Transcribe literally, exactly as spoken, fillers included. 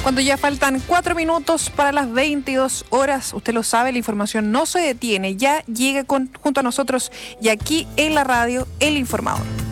Cuando ya faltan cuatro minutos para las veintidós horas, usted lo sabe, la información no se detiene, ya llega con, junto a nosotros y aquí en la radio, El Informador.